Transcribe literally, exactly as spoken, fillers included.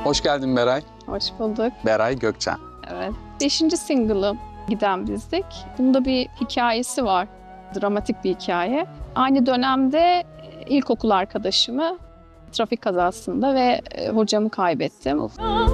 Hoş geldin Beray. Hoş bulduk. Beray Gökçen. Evet. Beşinci single'ım Giden Bizdik. Bunda bir hikayesi var. Dramatik bir hikaye. Aynı dönemde ilkokul arkadaşımı trafik kazasında ve hocamı kaybettim. Of.